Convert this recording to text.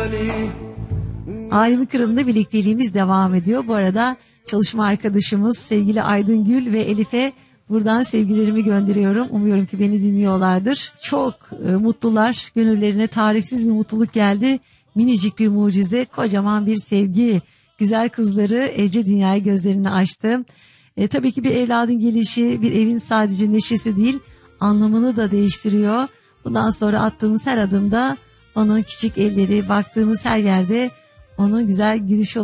Ailemi Kırım'da birlikteliğimiz devam ediyor. Bu arada çalışma arkadaşımız sevgili Aydın Gül ve Elif'e buradan sevgilerimi gönderiyorum. Umuyorum ki beni dinliyorlardır. Çok mutlular. Gönüllerine tarifsiz bir mutluluk geldi. Minicik bir mucize, kocaman bir sevgi. Güzel kızları Ece dünyaya gözlerini açtı. Tabii ki bir evladın gelişi bir evin sadece neşesi değil, anlamını da değiştiriyor. Bundan sonra attığımız her adımda onun küçük elleri, baktığımız her yerde onun güzel gülüşü